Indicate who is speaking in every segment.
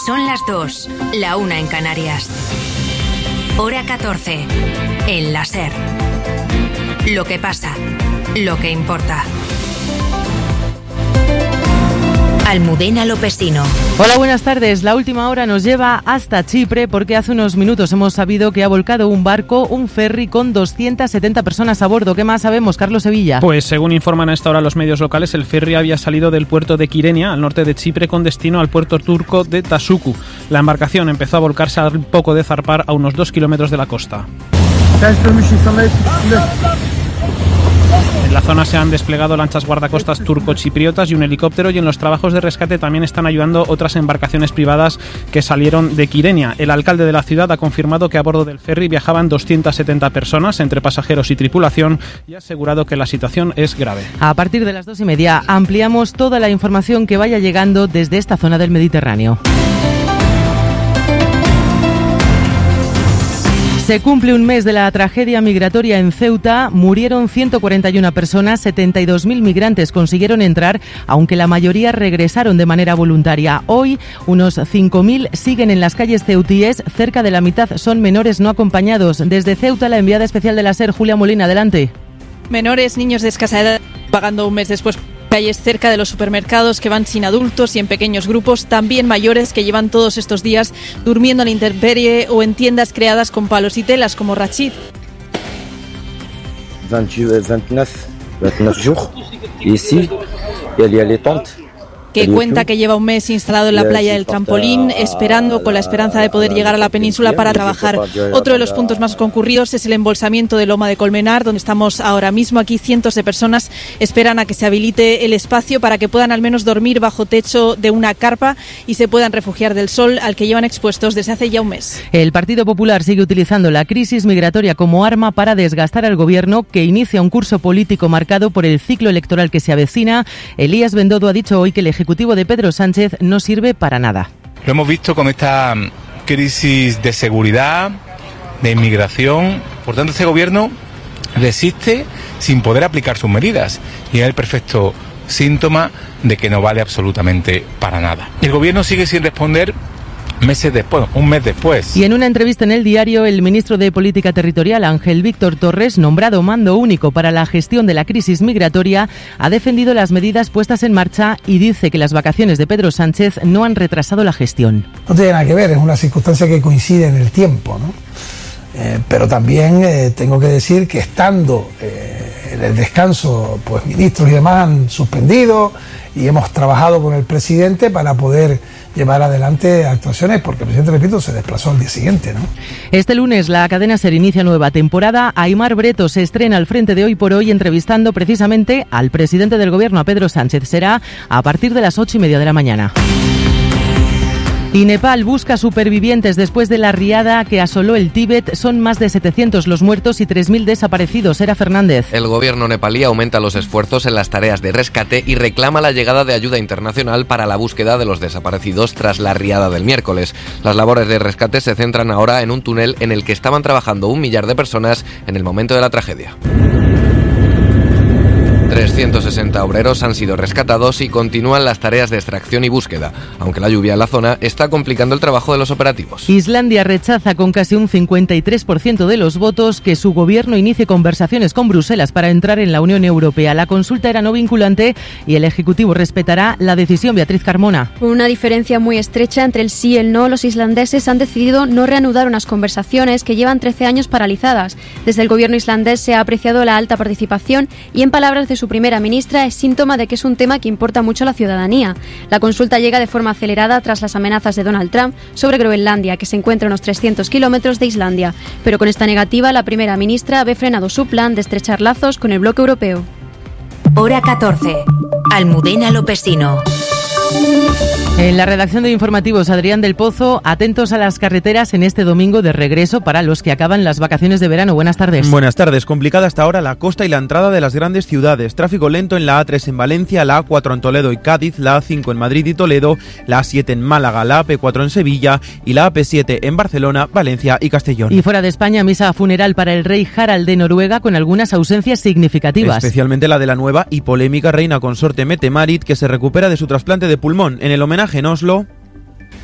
Speaker 1: Son las 2, la 1 en Canarias. Hora 14, en la SER. Lo que pasa, lo que importa. Almudena Lopesino.
Speaker 2: Hola, buenas tardes. La última hora nos lleva hasta Chipre porque hace unos minutos hemos sabido que ha volcado un barco, un ferry con 270 personas a bordo. ¿Qué más sabemos, Carlos Sevilla?
Speaker 3: Pues según informan a esta hora los medios locales, el ferry había salido del puerto de Kyrenia, al norte de Chipre, con destino al puerto turco de Tasuku. La embarcación empezó a volcarse al poco de zarpar a unos 2 kilómetros de la costa. En la zona se han desplegado lanchas guardacostas turco-chipriotas y un helicóptero, y en los trabajos de rescate también están ayudando otras embarcaciones privadas que salieron de Kyrenia. El alcalde de la ciudad ha confirmado que a bordo del ferry viajaban 270 personas entre pasajeros y tripulación y ha asegurado que la situación es grave.
Speaker 2: A partir de las 2:30 ampliamos toda la información que vaya llegando desde esta zona del Mediterráneo. Se cumple un mes de la tragedia migratoria en Ceuta. Murieron 141 personas, 72.000 migrantes consiguieron entrar, aunque la mayoría regresaron de manera voluntaria. Hoy, unos 5.000 siguen en las calles ceutíes. Cerca de la mitad son menores no acompañados. Desde Ceuta, la enviada especial de la SER, Julia Molina, adelante.
Speaker 4: Menores, niños de escasa edad, pagando un mes después. Calles cerca de los supermercados que van sin adultos y en pequeños grupos, también mayores que llevan todos estos días durmiendo a la intemperie o en tiendas creadas con palos y telas como Rachid.
Speaker 5: 29 jours, ici, il y a les tentes.
Speaker 4: Que cuenta que lleva un mes instalado en la playa del Trampolín, esperando con la esperanza de poder llegar a la península para trabajar. Otro de los puntos más concurridos es el embolsamiento de Loma de Colmenar, donde estamos ahora mismo. Aquí cientos de personas esperan a que se habilite el espacio para que puedan al menos dormir bajo techo de una carpa y se puedan refugiar del sol al que llevan expuestos desde hace ya un mes.
Speaker 2: El Partido Popular sigue utilizando la crisis migratoria como arma para desgastar al gobierno, que inicia un curso político marcado por el ciclo electoral que se avecina. Elías Bendodo ha dicho hoy que el Ejecutivo de Pedro Sánchez no sirve para nada.
Speaker 6: Lo hemos visto con esta crisis de seguridad, de inmigración. Por tanto, este gobierno resiste sin poder aplicar sus medidas y es el perfecto síntoma de que no vale absolutamente para nada. El gobierno sigue sin responder meses después, un mes después.
Speaker 2: Y en una entrevista en El Diario, el ministro de Política Territorial, Ángel Víctor Torres, nombrado mando único para la gestión de la crisis migratoria, ha defendido las medidas puestas en marcha y dice que las vacaciones de Pedro Sánchez no han retrasado la gestión.
Speaker 7: No tiene nada que ver, es una circunstancia que coincide en el tiempo, ¿no? Pero también tengo que decir que estando en el descanso, pues ministros y demás han suspendido y hemos trabajado con el presidente para poder llevar adelante actuaciones, porque el presidente, repito, se desplazó al día siguiente, ¿no?
Speaker 2: Este lunes la cadena SER inicia nueva temporada. Aimar Breto se estrena al frente de Hoy por Hoy, entrevistando precisamente al presidente del gobierno, a Pedro Sánchez. Será a partir de las 8:30 de la mañana. Y Nepal busca supervivientes después de la riada que asoló el Tíbet. Son más de 700 los muertos y 3.000 desaparecidos. Era Fernández.
Speaker 8: El gobierno nepalí aumenta los esfuerzos en las tareas de rescate y reclama la llegada de ayuda internacional para la búsqueda de los desaparecidos tras la riada del miércoles. Las labores de rescate se centran ahora en un túnel en el que estaban trabajando 1 millar de personas en el momento de la tragedia. 360 obreros han sido rescatados y continúan las tareas de extracción y búsqueda, aunque la lluvia en la zona está complicando el trabajo de los operativos.
Speaker 2: Islandia rechaza con casi un 53% de los votos que su gobierno inicie conversaciones con Bruselas para entrar en la Unión Europea. La consulta era no vinculante y el Ejecutivo respetará la decisión. Beatriz Carmona.
Speaker 9: Con una diferencia muy estrecha entre el sí y el no, los islandeses han decidido no reanudar unas conversaciones que llevan 13 años paralizadas. Desde el gobierno islandés se ha apreciado la alta participación y, en palabras de su primera ministra, es síntoma de que es un tema que importa mucho a la ciudadanía. La consulta llega de forma acelerada tras las amenazas de Donald Trump sobre Groenlandia, que se encuentra a unos 300 kilómetros de Islandia. Pero con esta negativa, la primera ministra ve frenado su plan de estrechar lazos con el bloque europeo.
Speaker 1: Hora 14. Almudena Lopesino.
Speaker 2: En la redacción de Informativos, Adrián del Pozo, atentos a las carreteras en este domingo de regreso para los que acaban las vacaciones de verano. Buenas tardes.
Speaker 10: Buenas tardes. Complicada hasta ahora la costa y la entrada de las grandes ciudades. Tráfico lento en la A3 en Valencia, la A4 en Toledo y Cádiz, la A5 en Madrid y Toledo, la A7 en Málaga, la AP4 en Sevilla y la AP7 en Barcelona, Valencia y Castellón.
Speaker 2: Y fuera de España, misa funeral para el rey Harald de Noruega con algunas ausencias significativas.
Speaker 10: Especialmente la de la nueva y polémica reina consorte Mette-Marit, que se recupera de su trasplante de pulmón. En el homenaje en Oslo...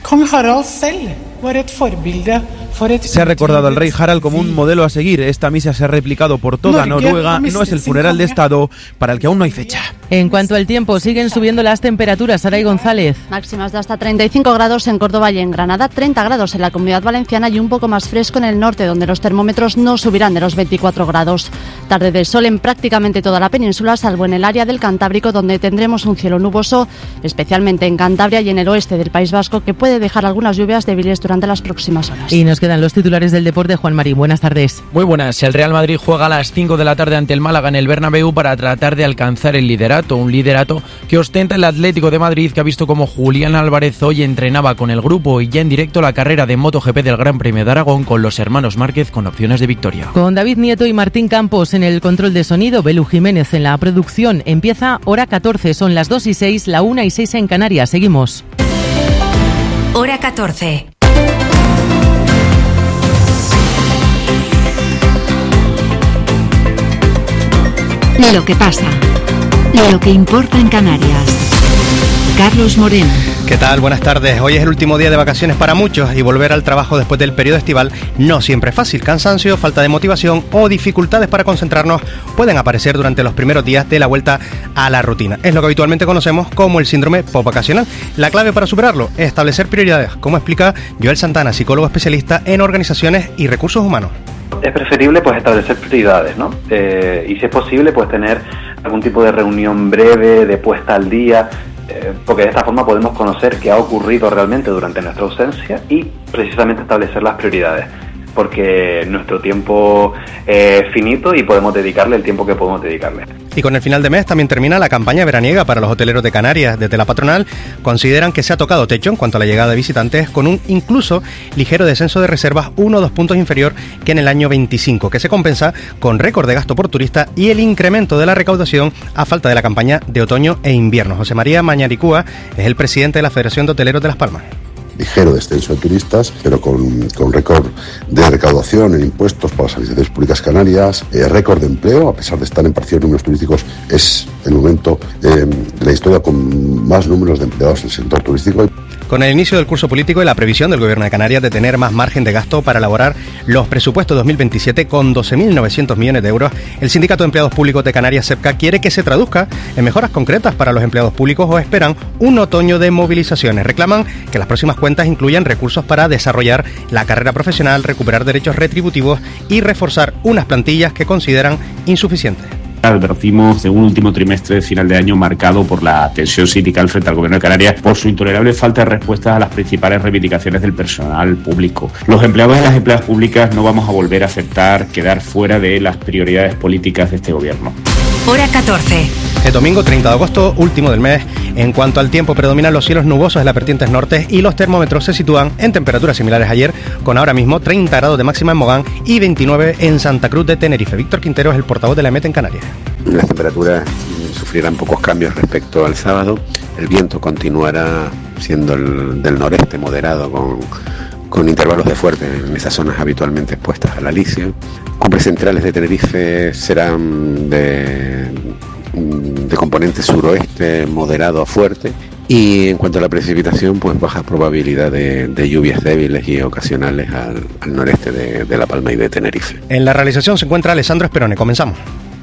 Speaker 10: Se ha recordado al rey Harald como un modelo a seguir. Esta misa se ha replicado por toda Noruega. No es el funeral de Estado para el que aún no hay fecha.
Speaker 2: En cuanto al tiempo, siguen subiendo las temperaturas. Saray González.
Speaker 11: Máximas de hasta 35 grados en Córdoba y en Granada, 30 grados en la Comunidad Valenciana y un poco más fresco en el norte, donde los termómetros no subirán de los 24 grados. Tarde de sol en prácticamente toda la península, salvo en el área del Cantábrico, donde tendremos un cielo nuboso, especialmente en Cantabria y en el oeste del País Vasco, que puede dejar algunas lluvias débiles durante las próximas horas.
Speaker 2: Y nos quedan los titulares del deporte. Juan Marín, buenas tardes.
Speaker 12: Muy buenas. El Real Madrid juega a las 5 de la tarde ante el Málaga en el Bernabéu para tratar de alcanzar el liderato, un liderato que ostenta el Atlético de Madrid, que ha visto como Julián Álvarez hoy entrenaba con el grupo y ya en directo la carrera de MotoGP del Gran Premio de Aragón con los hermanos Márquez con opciones de victoria.
Speaker 2: Con David Nieto y Martín Campos en el control de sonido, Belu Jiménez en la producción. Empieza hora 14, son las 2:06, la 1:06 en Canarias. Seguimos.
Speaker 1: Hora 14. Lo que pasa, lo que importa en Canarias. Carlos Moreno.
Speaker 13: ¿Qué tal? Buenas tardes. Hoy es el último día de vacaciones para muchos y volver al trabajo después del periodo estival no siempre es fácil. Cansancio, falta de motivación o dificultades para concentrarnos pueden aparecer durante los primeros días de la vuelta a la rutina. Es lo que habitualmente conocemos como el síndrome postvacacional. La clave para superarlo es establecer prioridades, como explica Joel Santana, psicólogo especialista en organizaciones y recursos humanos.
Speaker 14: Es preferible pues establecer prioridades, ¿no? Y si es posible pues tener algún tipo de reunión breve, de puesta al día, porque de esta forma podemos conocer qué ha ocurrido realmente durante nuestra ausencia y precisamente establecer las prioridades, porque nuestro tiempo es finito y podemos dedicarle el tiempo que podemos dedicarle.
Speaker 13: Y con el final de mes también termina la campaña veraniega para los hoteleros de Canarias. Desde la patronal consideran que se ha tocado techo en cuanto a la llegada de visitantes, con un incluso ligero descenso de reservas, 1 o 2 puntos inferior que en el año 25, que se compensa con récord de gasto por turista y el incremento de la recaudación a falta de la campaña de otoño e invierno. José María Mañaricúa es el presidente de la Federación de Hoteleros de Las Palmas.
Speaker 15: Ligero descenso de turistas, pero con récord de recaudación en impuestos para las administraciones públicas canarias, récord de empleo, a pesar de estar en parciales números turísticos, es el momento de la historia con más números de empleados en el sector turístico.
Speaker 13: Con el inicio del curso político y la previsión del Gobierno de Canarias de tener más margen de gasto para elaborar los presupuestos 2027 con 12.900 millones de euros, el Sindicato de Empleados Públicos de Canarias, SEPCA, quiere que se traduzca en mejoras concretas para los empleados públicos o esperan un otoño de movilizaciones. Reclaman que las próximas cuentas incluyan recursos para desarrollar la carrera profesional, recuperar derechos retributivos y reforzar unas plantillas que consideran insuficientes.
Speaker 16: Advertimos de un último trimestre de final de año marcado por la tensión sindical frente al Gobierno de Canarias por su intolerable falta de respuestas a las principales reivindicaciones del personal público. Los empleados y las empleadas públicas no vamos a volver a aceptar quedar fuera de las prioridades políticas de este Gobierno.
Speaker 1: Hora 14.
Speaker 13: El domingo 30 de agosto, último del mes. En cuanto al tiempo, predominan los cielos nubosos en las vertientes norte y los termómetros se sitúan en temperaturas similares a ayer, con ahora mismo 30 grados de máxima en Mogán y 29 en Santa Cruz de Tenerife. Víctor Quintero es el portavoz de la EMET en Canarias.
Speaker 17: Las temperaturas sufrirán pocos cambios respecto al sábado. El viento continuará siendo del noreste moderado con intervalos de fuerte en esas zonas habitualmente expuestas al alisio. Cumbres centrales de Tenerife serán de componente suroeste moderado a fuerte, y en cuanto a la precipitación, pues baja probabilidad de lluvias débiles y ocasionales al noreste de La Palma y de Tenerife.
Speaker 13: En la realización se encuentra Alessandro Esperone. Comenzamos.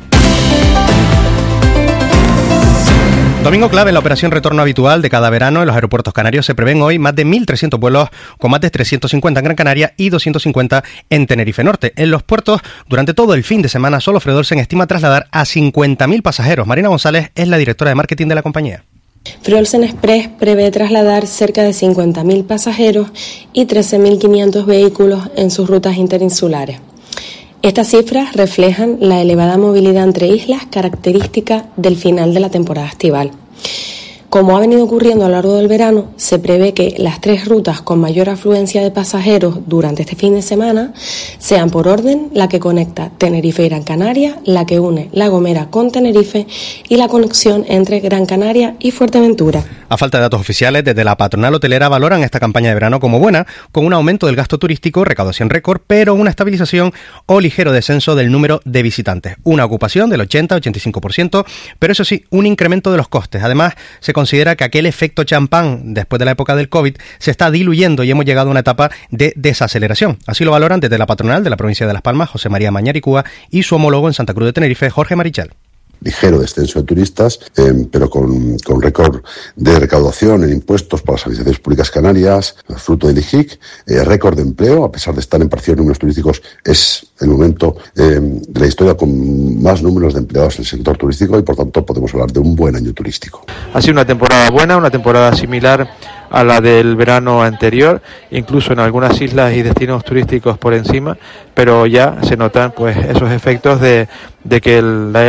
Speaker 13: Domingo clave en la operación retorno habitual de cada verano en los aeropuertos canarios. Se prevén hoy más de 1.300 vuelos, con más de 350 en Gran Canaria y 250 en Tenerife Norte. En los puertos, durante todo el fin de semana, solo Fredolsen estima trasladar a 50.000 pasajeros. Marina González es la directora de marketing de la compañía.
Speaker 18: Fredolsen Express prevé trasladar cerca de 50.000 pasajeros y 13.500 vehículos en sus rutas interinsulares. Estas cifras reflejan la elevada movilidad entre islas, característica del final de la temporada estival. Como ha venido ocurriendo a lo largo del verano, se prevé que las 3 rutas con mayor afluencia de pasajeros durante este fin de semana sean por orden la que conecta Tenerife y Gran Canaria, la que une La Gomera con Tenerife y la conexión entre Gran Canaria y Fuerteventura.
Speaker 13: A falta de datos oficiales, desde la patronal hotelera valoran esta campaña de verano como buena, con un aumento del gasto turístico, recaudación récord, pero una estabilización o ligero descenso del número de visitantes. Una ocupación del 80-85%, pero eso sí, un incremento de los costes. Además, se considera que aquel efecto champán después de la época del COVID se está diluyendo y hemos llegado a una etapa de desaceleración. Así lo valoran desde la patronal de la provincia de Las Palmas, José María Mañaricúa, y su homólogo en Santa Cruz de Tenerife, Jorge Marichal.
Speaker 15: Ligero descenso de turistas, pero con récord de recaudación en impuestos para las administraciones públicas canarias, fruto del IGIC, récord de empleo, a pesar de estar en parciales números turísticos, es el momento de la historia con más números de empleados en el sector turístico y por tanto podemos hablar de un buen año turístico.
Speaker 19: Ha sido una temporada buena, una temporada similar a la del verano anterior, incluso en algunas islas y destinos turísticos por encima, pero ya se notan pues esos efectos de que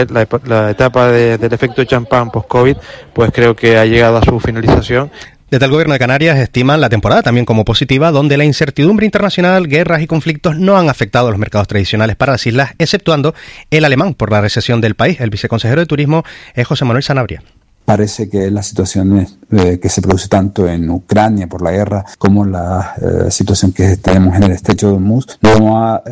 Speaker 19: la etapa del efecto champán post-COVID pues creo que ha llegado a su finalización.
Speaker 13: Desde el Gobierno de Canarias estiman la temporada también como positiva, donde la incertidumbre internacional, guerras y conflictos no han afectado a los mercados tradicionales para las islas, exceptuando el alemán por la recesión del país. El viceconsejero de Turismo es José Manuel Sanabria.
Speaker 20: Parece que la situación que se produce tanto en Ucrania por la guerra como la situación que tenemos en el estrecho de Hormuz no ha,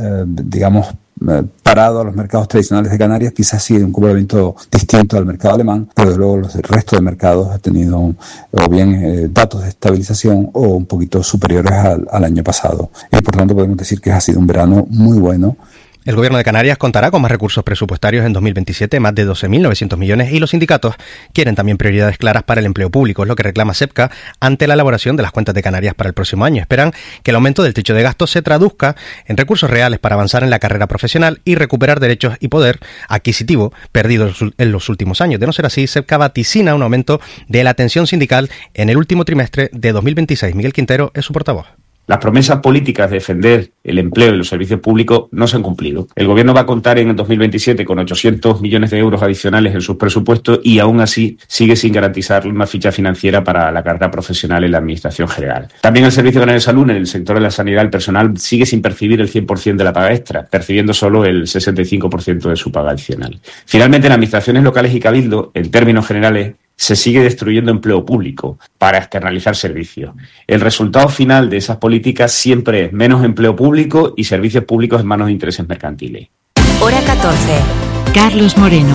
Speaker 20: parado a los mercados tradicionales de Canarias, quizás sí de un comportamiento distinto al mercado alemán, pero luego el resto de mercados ha tenido o bien datos de estabilización o un poquito superiores al año pasado. Y por tanto podemos decir que ha sido un verano muy bueno.
Speaker 13: El Gobierno de Canarias contará con más recursos presupuestarios en 2027, más de 12.900 millones, y los sindicatos quieren también prioridades claras para el empleo público, es lo que reclama SEPCA ante la elaboración de las cuentas de Canarias para el próximo año. Esperan que el aumento del techo de gastos se traduzca en recursos reales para avanzar en la carrera profesional y recuperar derechos y poder adquisitivo perdidos en los últimos años. De no ser así, SEPCA vaticina un aumento de la tensión sindical en el último trimestre de 2026. Miguel Quintero es su portavoz.
Speaker 16: Las promesas políticas de defender el empleo y los servicios públicos no se han cumplido. El Gobierno va a contar en el 2027 con 800 millones de euros adicionales en sus presupuestos y aún así sigue sin garantizar una ficha financiera para la carrera profesional en la Administración General. También el Servicio Canario de Salud, en el sector de la sanidad, el personal sigue sin percibir el 100% de la paga extra, percibiendo solo el 65% de su paga adicional. Finalmente, en administraciones locales y cabildo, en términos generales, se sigue destruyendo empleo público para externalizar servicios. El resultado final de esas políticas siempre es menos empleo público y servicios públicos en manos de intereses mercantiles.
Speaker 1: Hora 14. Carlos Moreno.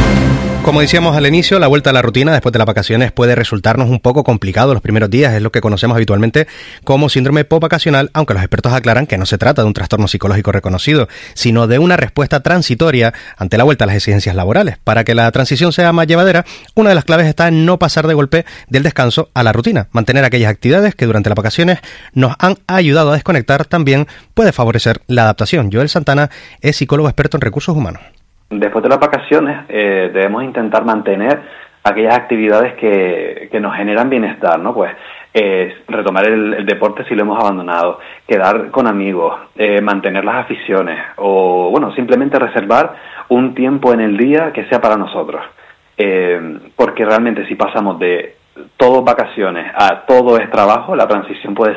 Speaker 13: Como decíamos al inicio, la vuelta a la rutina después de las vacaciones puede resultarnos un poco complicado los primeros días. Es lo que conocemos habitualmente como síndrome postvacacional, aunque los expertos aclaran que no se trata de un trastorno psicológico reconocido, sino de una respuesta transitoria ante la vuelta a las exigencias laborales. Para que la transición sea más llevadera, una de las claves está en no pasar de golpe del descanso a la rutina. Mantener aquellas actividades que durante las vacaciones nos han ayudado a desconectar también puede favorecer la adaptación. Joel Santana es psicólogo experto en recursos humanos.
Speaker 14: Después de las vacaciones debemos intentar mantener aquellas actividades que nos generan bienestar, ¿no? Pues retomar el deporte si lo hemos abandonado, quedar con amigos, mantener las aficiones o, bueno, simplemente reservar un tiempo en el día que sea para nosotros. Porque realmente si pasamos de todo vacaciones a todo es trabajo, la transición puede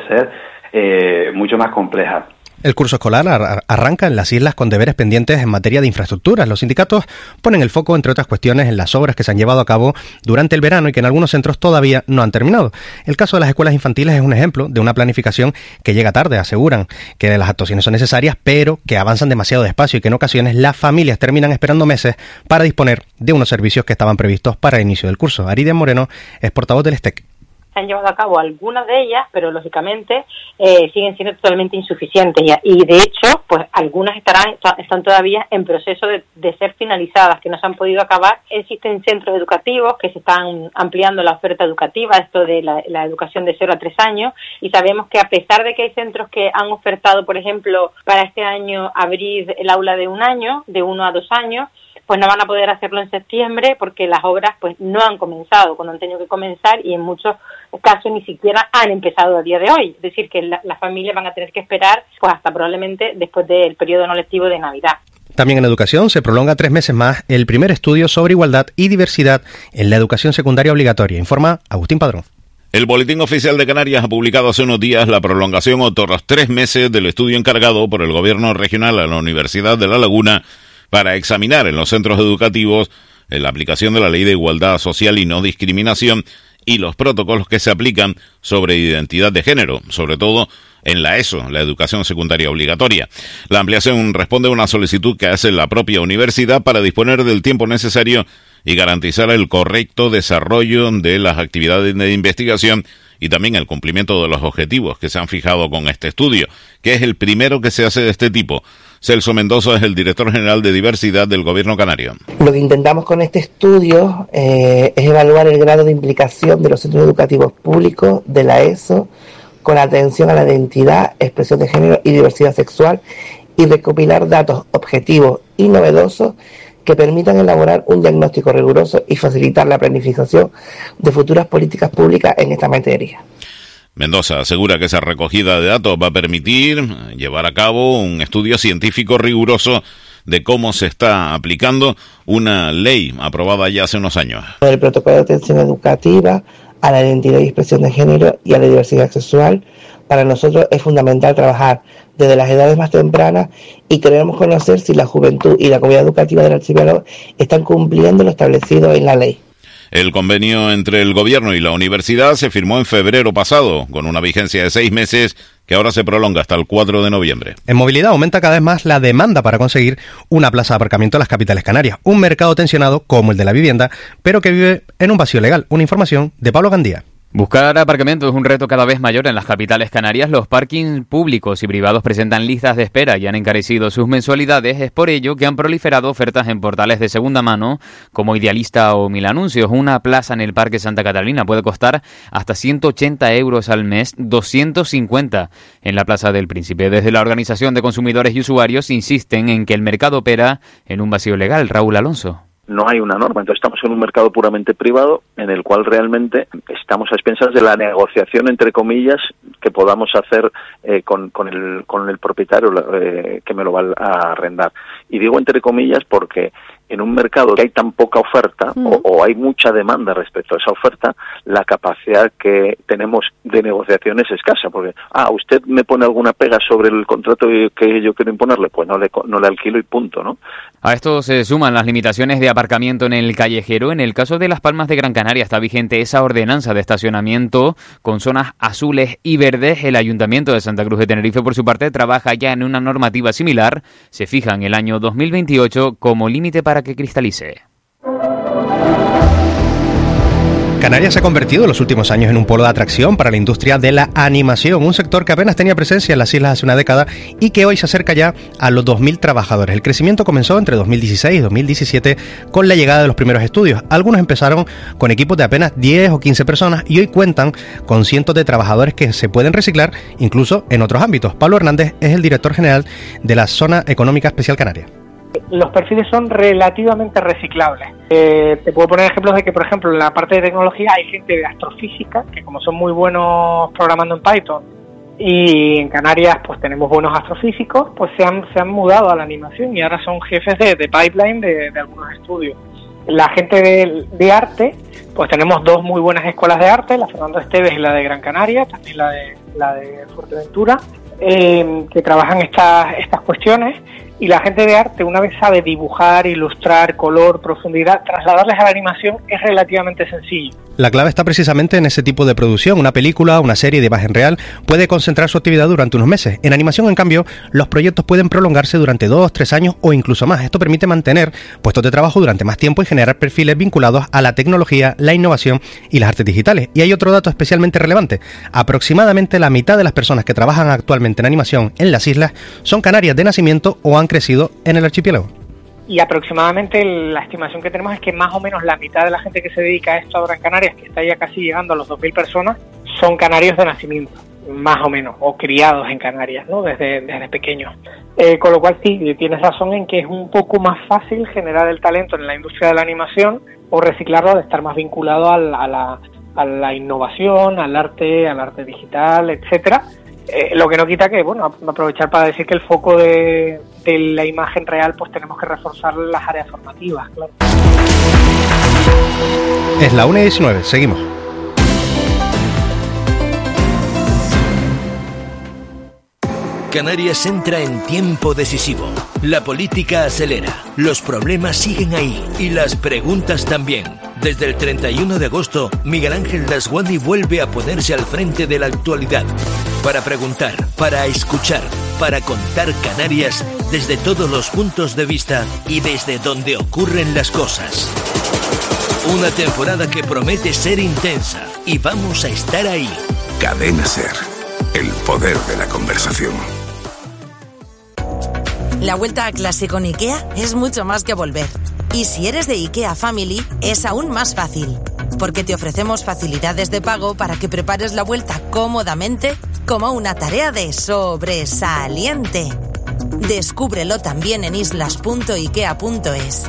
Speaker 14: ser mucho más compleja.
Speaker 13: El curso escolar arranca en las islas con deberes pendientes en materia de infraestructuras. Los sindicatos ponen el foco, entre otras cuestiones, en las obras que se han llevado a cabo durante el verano y que en algunos centros todavía no han terminado. El caso de las escuelas infantiles es un ejemplo de una planificación que llega tarde. Aseguran que las actuaciones son necesarias, pero que avanzan demasiado despacio y que en ocasiones las familias terminan esperando meses para disponer de unos servicios que estaban previstos para el inicio del curso. Aridia Moreno es portavoz del STEC.
Speaker 21: Se han llevado a cabo algunas de ellas, pero lógicamente siguen siendo totalmente insuficientes y de hecho, pues algunas están todavía en proceso de ser finalizadas, que no se han podido acabar. Existen centros educativos que se están ampliando la oferta educativa, esto de la educación de 0 a 3 años, y sabemos que a pesar de que hay centros que han ofertado, por ejemplo, para este año abrir el aula de 1 año, de 1 a 2 años, pues no van a poder hacerlo en septiembre porque las obras pues no han comenzado cuando han tenido que comenzar y en muchos casos ni siquiera han empezado a día de hoy. Es decir, que las familias van a tener que esperar pues hasta probablemente después del periodo no lectivo de Navidad.
Speaker 13: También en educación se prolonga 3 meses más el primer estudio sobre igualdad y diversidad en la educación secundaria obligatoria, informa Agustín Padrón.
Speaker 22: El Boletín Oficial de Canarias ha publicado hace unos días la prolongación otros 3 meses del estudio encargado por el Gobierno Regional a la Universidad de La Laguna para examinar en los centros educativos la aplicación de la Ley de Igualdad Social y No Discriminación y los protocolos que se aplican sobre identidad de género, sobre todo en la ESO, la educación secundaria obligatoria. La ampliación responde a una solicitud que hace la propia universidad para disponer del tiempo necesario y garantizar el correcto desarrollo de las actividades de investigación y también el cumplimiento de los objetivos que se han fijado con este estudio, que es el primero que se hace de este tipo. Celso Mendoza es el director general de diversidad del Gobierno canario.
Speaker 3: Lo que intentamos con este estudio es evaluar el grado de implicación de los centros educativos públicos de la ESO con atención a la identidad, expresión de género y diversidad sexual y recopilar datos objetivos y novedosos que permitan elaborar un diagnóstico riguroso y facilitar la planificación de futuras políticas públicas en esta materia.
Speaker 22: Mendoza asegura que esa recogida de datos va a permitir llevar a cabo un estudio científico riguroso de cómo se está aplicando una ley aprobada ya hace unos años.
Speaker 3: El protocolo de atención educativa a la identidad y expresión de género y a la diversidad sexual, para nosotros es fundamental trabajar desde las edades más tempranas y queremos conocer si la juventud y la comunidad educativa del archipiélago están cumpliendo lo establecido en la ley.
Speaker 22: El convenio entre el gobierno y la universidad se firmó en febrero pasado, con una vigencia de 6 meses que ahora se prolonga hasta el 4 de noviembre.
Speaker 13: En movilidad aumenta cada vez más la demanda para conseguir una plaza de aparcamiento en las capitales canarias. Un mercado tensionado como el de la vivienda, pero que vive en un vacío legal. Una información de Pablo Gandía.
Speaker 5: Buscar aparcamiento es un reto cada vez mayor en las capitales canarias. Los parkings públicos y privados presentan listas de espera y han encarecido sus mensualidades. Es por ello que han proliferado ofertas en portales de segunda mano como Idealista o Mil Anuncios. Una plaza en el Parque Santa Catalina puede costar hasta 180 euros al mes, 250 en la Plaza del Príncipe. Desde la Organización de Consumidores y Usuarios insisten en que el mercado opera en un vacío legal. Raúl Alonso.
Speaker 23: No hay una norma, entonces estamos en un mercado puramente privado en el cual realmente estamos a expensas de la negociación, entre comillas, que podamos hacer con el propietario que me lo va a arrendar. Y digo entre comillas porque en un mercado que hay tan poca oferta o hay mucha demanda respecto a esa oferta, la capacidad que tenemos de negociación es escasa, porque usted me pone alguna pega sobre el contrato que yo quiero imponerle, pues no le alquilo y punto, ¿no?
Speaker 5: A esto se suman las limitaciones de aparcamiento en el callejero. En el caso de Las Palmas de Gran Canaria está vigente esa ordenanza de estacionamiento con zonas azules y verdes. El Ayuntamiento de Santa Cruz de Tenerife, por su parte, trabaja ya en una normativa similar. Se fija en el año 2028 como límite para que cristalice.
Speaker 13: Canarias se ha convertido en los últimos años en un polo de atracción para la industria de la animación, un sector que apenas tenía presencia en las islas hace una década y que hoy se acerca ya a los 2.000 trabajadores. El crecimiento comenzó entre 2016 y 2017 con la llegada de los primeros estudios. Algunos empezaron con equipos de apenas 10 o 15 personas y hoy cuentan con cientos de trabajadores que se pueden reciclar incluso en otros ámbitos. Pablo Hernández es el director general de la Zona Económica Especial Canaria.
Speaker 24: Los perfiles son relativamente reciclables. Te puedo poner ejemplos de que, por ejemplo, en la parte de tecnología hay gente de astrofísica, que como son muy buenos programando en Python, y en Canarias pues tenemos buenos astrofísicos, pues se han mudado a la animación y ahora son jefes de pipeline de algunos estudios. La gente de arte, pues tenemos 2 muy buenas escuelas de arte, la Fernando Esteves y la de Gran Canaria, también la de Fuerteventura, que trabajan estas cuestiones. Y la gente de arte, una vez sabe dibujar, ilustrar, color, profundidad, trasladarles a la animación es relativamente sencillo.
Speaker 13: La clave está precisamente en ese tipo de producción. Una película, una serie de imagen real puede concentrar su actividad durante unos meses. En animación, en cambio, los proyectos pueden prolongarse durante 2, 3 años o incluso más. Esto permite mantener puestos de trabajo durante más tiempo y generar perfiles vinculados a la tecnología, la innovación y las artes digitales. Y hay otro dato especialmente relevante. Aproximadamente la mitad de las personas que trabajan actualmente en animación en las islas son canarias de nacimiento o han crecido en el archipiélago.
Speaker 24: Y aproximadamente la estimación que tenemos es que más o menos la mitad de la gente que se dedica a esto ahora en Canarias, que está ya casi llegando a los 2.000 personas, son canarios de nacimiento, más o menos, o criados en Canarias, ¿no? Desde pequeños. Con lo cual sí, tienes razón en que es un poco más fácil generar el talento en la industria de la animación o reciclarlo al estar más vinculado a la innovación, al arte digital, etcétera. Lo que no quita que, aprovechar para decir que el foco de la imagen real, pues tenemos que reforzar las áreas formativas, claro.
Speaker 13: Es la 1:19, seguimos.
Speaker 25: Canarias entra en tiempo decisivo. La política acelera, los problemas siguen ahí y las preguntas también. Desde el 31 de agosto, Miguel Ángel Dasguadi vuelve a ponerse al frente de la actualidad. Para preguntar, para escuchar, para contar Canarias desde todos los puntos de vista y desde donde ocurren las cosas. Una temporada que promete ser intensa y vamos a estar ahí.
Speaker 4: Cadena SER, el poder de la conversación.
Speaker 6: La vuelta a clase con IKEA es mucho más que volver. Y si eres de IKEA Family, es aún más fácil. Porque te ofrecemos facilidades de pago para que prepares la vuelta cómodamente como una tarea de sobresaliente. Descúbrelo también en islas.ikea.es.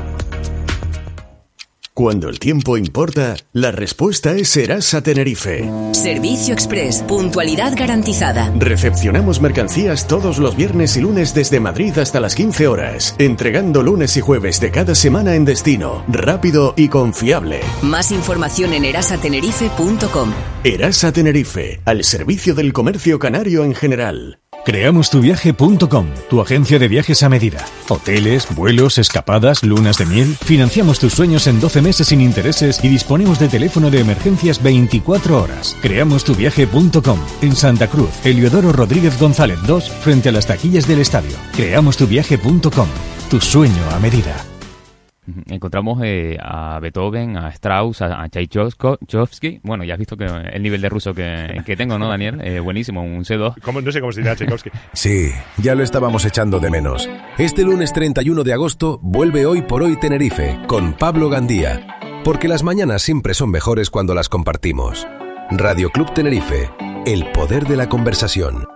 Speaker 7: Cuando el tiempo importa, la respuesta es Erasa Tenerife.
Speaker 8: Servicio Express, puntualidad garantizada.
Speaker 7: Recepcionamos mercancías todos los viernes y lunes desde Madrid hasta las 15 horas, entregando lunes y jueves de cada semana en destino, rápido y confiable.
Speaker 8: Más información en erasatenerife.com.
Speaker 7: Erasa Tenerife, al servicio del comercio canario en general. Creamostuviaje.com, tu agencia de viajes a medida. Hoteles, vuelos, escapadas, lunas de miel. Financiamos tus sueños en 12 meses sin intereses y disponemos de teléfono de emergencias 24 horas. Creamostuviaje.com, en Santa Cruz, Heliodoro Rodríguez González 2, frente a las taquillas del estadio. Creamostuviaje.com, tu sueño a medida.
Speaker 5: Encontramos a Beethoven, a Strauss, a Tchaikovsky. Bueno, ya has visto que el nivel de ruso que tengo, ¿no, Daniel? Buenísimo, un C2.
Speaker 9: No sé cómo se dirá Tchaikovsky.
Speaker 4: Sí, ya lo estábamos echando de menos. Este lunes 31 de agosto vuelve Hoy por Hoy Tenerife con Pablo Gandía. Porque las mañanas siempre son mejores cuando las compartimos. Radio Club Tenerife, el poder de la conversación.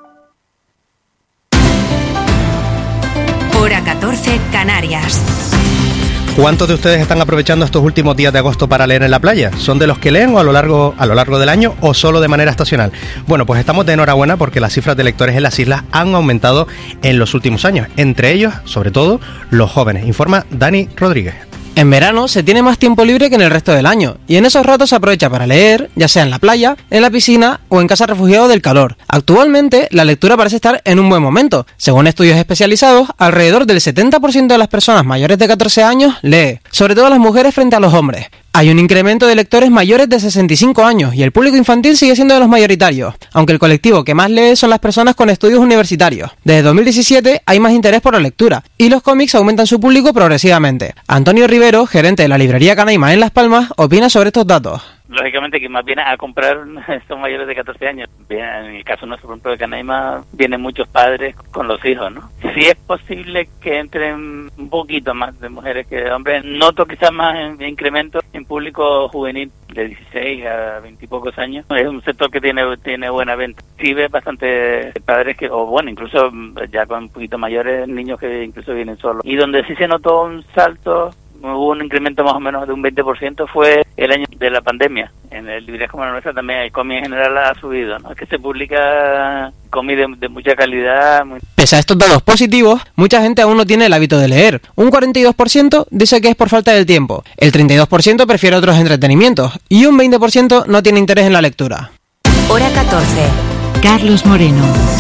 Speaker 1: Hora 14, Canarias.
Speaker 13: ¿Cuántos de ustedes están aprovechando estos últimos días de agosto para leer en la playa? ¿Son de los que leen o a lo largo del año o solo de manera estacional? Bueno, pues estamos de enhorabuena porque las cifras de lectores en las islas han aumentado en los últimos años. Entre ellos, sobre todo, los jóvenes. Informa Dani Rodríguez.
Speaker 26: En verano se tiene más tiempo libre que en el resto del año, y en esos ratos se aprovecha para leer, ya sea en la playa, en la piscina o en casa refugiado del calor. Actualmente, la lectura parece estar en un buen momento. Según estudios especializados, alrededor del 70% de las personas mayores de 14 años lee, sobre todo las mujeres frente a los hombres. Hay un incremento de lectores mayores de 65 años y el público infantil sigue siendo de los mayoritarios, aunque el colectivo que más lee son las personas con estudios universitarios. Desde 2017 hay más interés por la lectura y los cómics aumentan su público progresivamente. Antonio Rivero, gerente de la librería Canaima en Las Palmas, opina sobre estos datos.
Speaker 27: Lógicamente que más viene a comprar son mayores de 14 años. Bien, en el caso nuestro, por ejemplo, de Canaima, vienen muchos padres con los hijos, ¿no? Sí es posible que entren un poquito más de mujeres que de hombres. Noto quizás más incremento en público juvenil de 16 a 20 y pocos años. Es un sector que tiene buena venta. Sí ves bastante padres que, o bueno, incluso ya con un poquito mayores, niños que incluso vienen solos. Y donde sí se notó un salto, hubo un incremento más o menos de un 20%, fue el año de la pandemia. En librerías como la nuestra también el cómic en general ha subido, ¿no? Es que se publica cómic de mucha calidad.
Speaker 26: Pese a estos datos positivos, mucha gente aún no tiene el hábito de leer. Un 42% dice que es por falta del tiempo, el 32% prefiere otros entretenimientos y un 20% no tiene interés en la lectura.
Speaker 1: Hora 14. Carlos Moreno.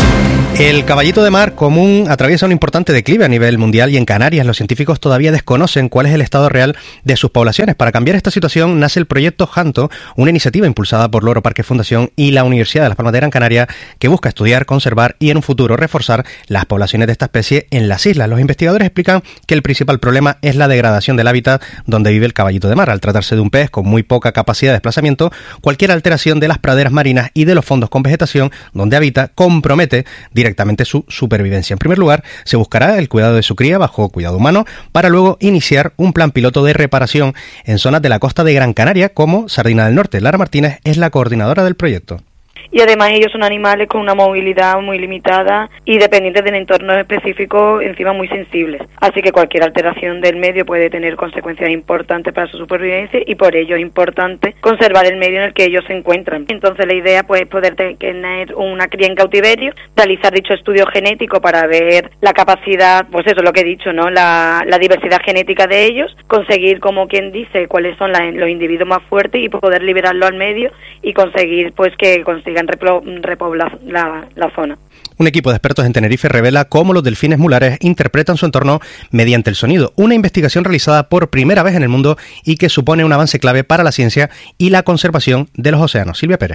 Speaker 13: El caballito de mar común atraviesa un importante declive a nivel mundial y en Canarias los científicos todavía desconocen cuál es el estado real de sus poblaciones. Para cambiar esta situación nace el proyecto Janto, una iniciativa impulsada por Loro Parque Fundación y la Universidad de Las Palmas de Gran Canaria que busca estudiar, conservar y en un futuro reforzar las poblaciones de esta especie en las islas. Los investigadores explican que el principal problema es la degradación del hábitat donde vive el caballito de mar. Al tratarse de un pez con muy poca capacidad de desplazamiento, cualquier alteración de las praderas marinas y de los fondos con vegetación donde habita compromete directamente su supervivencia. En primer lugar, se buscará el cuidado de su cría bajo cuidado humano para luego iniciar un plan piloto de reparación en zonas de la costa de Gran Canaria como Sardina del Norte. Lara Martínez es la coordinadora del proyecto.
Speaker 28: Y además ellos son animales con una movilidad muy limitada y dependientes del entorno específico, encima muy sensibles. Así que cualquier alteración del medio puede tener consecuencias importantes para su supervivencia y por ello es importante conservar el medio en el que ellos se encuentran. Entonces la idea pues es poder tener una cría en cautiverio, realizar dicho estudio genético para ver la capacidad, pues eso es lo que he dicho, ¿no? La diversidad genética de ellos, conseguir, como quien dice, cuáles son los individuos más fuertes y poder liberarlo al medio y conseguir pues que consigan repoblar la zona.
Speaker 13: Un equipo de expertos en Tenerife revela cómo los delfines mulares interpretan su entorno mediante el sonido, una investigación realizada por primera vez en el mundo y que supone un avance clave para la ciencia y la conservación de los océanos. Silvia Pérez.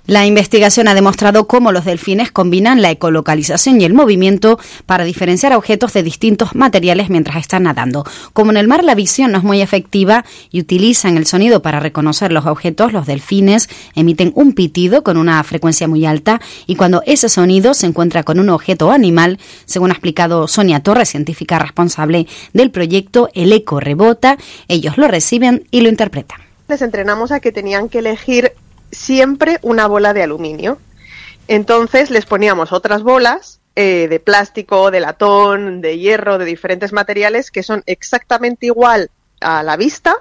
Speaker 2: La investigación ha demostrado cómo los delfines combinan la ecolocalización y el movimiento para diferenciar objetos de distintos materiales mientras están nadando. Como en el mar la visión no es muy efectiva y utilizan el sonido para reconocer los objetos, los delfines emiten un pitido con una frecuencia muy alta y cuando ese sonido se encuentra con un objeto o animal, según ha explicado Sonia Torres, científica responsable del proyecto, el eco rebota, ellos lo reciben y lo interpretan.
Speaker 9: Les entrenamos a que tenían que elegir siempre una bola de aluminio. Entonces les poníamos otras bolas de plástico, de latón, de hierro, de diferentes materiales que son exactamente igual a la vista,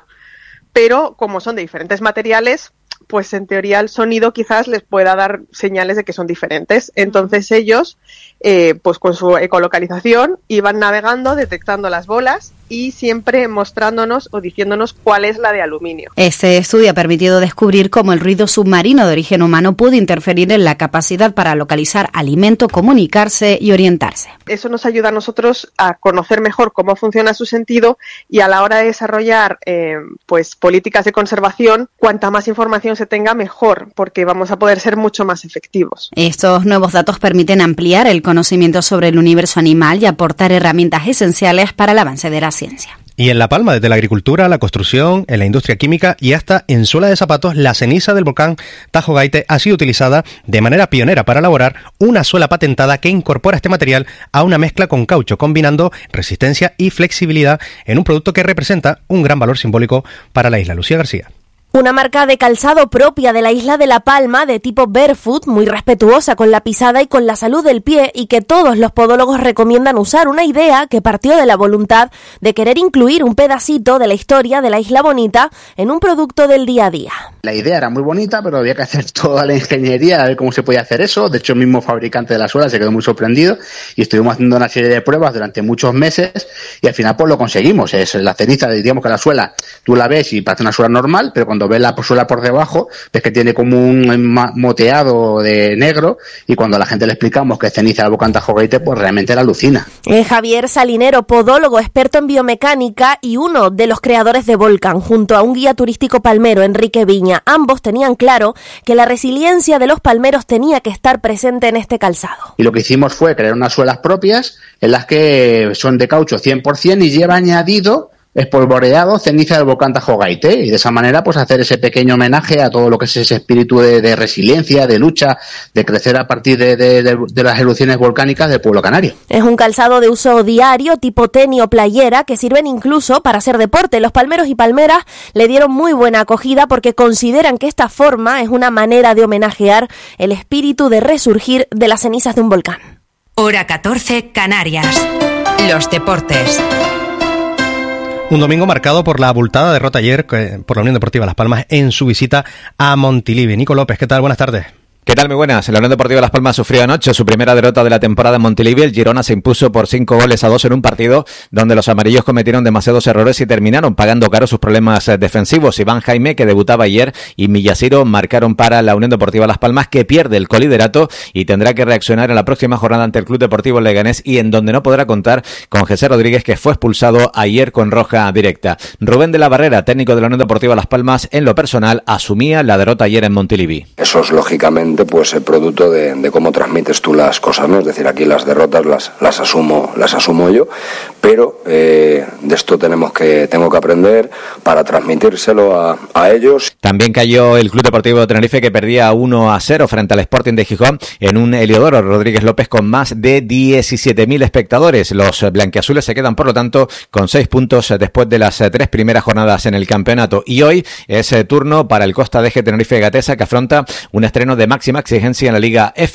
Speaker 9: pero como son de diferentes materiales, pues en teoría el sonido quizás les pueda dar señales de que son diferentes. Entonces ellos, pues con su ecolocalización, iban navegando, detectando las bolas y siempre mostrándonos o diciéndonos cuál es la de aluminio.
Speaker 2: Este estudio ha permitido descubrir cómo el ruido submarino de origen humano puede interferir en la capacidad para localizar alimento, comunicarse y orientarse.
Speaker 9: Eso nos ayuda a nosotros a conocer mejor cómo funciona su sentido y a la hora de desarrollar pues políticas de conservación, cuanta más información se tenga mejor, porque vamos a poder ser mucho más efectivos.
Speaker 2: Estos nuevos datos permiten ampliar el conocimiento sobre el universo animal y aportar herramientas esenciales para el avance de la ciencia.
Speaker 13: Y en La Palma, desde la agricultura, la construcción, en la industria química y hasta en suela de zapatos, la ceniza del volcán Tajo Gaite ha sido utilizada de manera pionera para elaborar una suela patentada que incorpora este material a una mezcla con caucho, combinando resistencia y flexibilidad en un producto que representa un gran valor simbólico para la isla. Lucía García.
Speaker 10: Una marca de calzado propia de la isla de La Palma, de tipo barefoot, muy respetuosa con la pisada y con la salud del pie y que todos los podólogos recomiendan usar, una idea que partió de la voluntad de querer incluir un pedacito de la historia de la Isla Bonita en un producto del día a día.
Speaker 11: La idea era muy bonita, pero había que hacer toda la ingeniería a ver cómo se podía hacer eso. De hecho, el mismo fabricante de la suela se quedó muy sorprendido y estuvimos haciendo una serie de pruebas durante muchos meses y al final pues lo conseguimos. Es la ceniza, digamos que la suela, tú la ves y parece una suela normal, pero cuando ves la suela por debajo, ves que tiene como un moteado de negro y cuando a la gente le explicamos que es ceniza del volcán Tajo Gaite, pues realmente la alucina.
Speaker 10: Javier Salinero, podólogo, experto en biomecánica y uno de los creadores de Volcán, junto a un guía turístico palmero, Enrique Viña. Ambos tenían claro que la resiliencia de los palmeros tenía que estar presente en este calzado.
Speaker 11: Y lo que hicimos fue crear unas suelas propias en las que son de caucho 100% y lleva añadido espolvoreado ceniza del volcán Tajo Gaite y de esa manera pues hacer ese pequeño homenaje a todo lo que es ese espíritu de resiliencia, de lucha, de crecer a partir de las erupciones volcánicas del pueblo canario.
Speaker 10: Es un calzado de uso diario, tipo tenis o playera, que sirven incluso para hacer deporte. Los palmeros y palmeras le dieron muy buena acogida porque consideran que esta forma es una manera de homenajear el espíritu de resurgir de las cenizas de un volcán.
Speaker 1: Hora 14, Canarias. Los deportes.
Speaker 13: Un domingo marcado por la abultada derrota ayer por la Unión Deportiva Las Palmas en su visita a Montilivi. Nico López, ¿qué tal? Buenas tardes.
Speaker 12: ¿Qué tal? Muy buenas. La Unión Deportiva Las Palmas sufrió anoche su primera derrota de la temporada en Montilivi. El Girona se impuso por 5-2 en un partido donde los amarillos cometieron demasiados errores y terminaron pagando caro sus problemas defensivos. Iván Jaime, que debutaba ayer, y Millasiro marcaron para la Unión Deportiva Las Palmas, que pierde el coliderato y tendrá que reaccionar en la próxima jornada ante el Club Deportivo Leganés y en donde no podrá contar con José Rodríguez, que fue expulsado ayer con roja directa. Rubén de la Barrera, técnico de la Unión Deportiva Las Palmas, en lo personal asumía la derrota ayer en Montilivi.
Speaker 15: Eso es lógicamente pues el producto de cómo transmites tú las cosas, ¿no? Es decir, aquí las derrotas las asumo yo, pero de esto tengo que aprender para transmitírselo a ellos.
Speaker 12: También cayó el Club Deportivo Tenerife, que perdía 1-0 frente al Sporting de Gijón en un Heliodoro Rodríguez López con más de 17.000 espectadores. Los blanquiazules se quedan, por lo tanto, con 6 puntos después de las 3 primeras jornadas en el campeonato. Y hoy es turno para el Costa Deje Tenerife Gatesa, que afronta un estreno de máxima exigencia en la Liga F.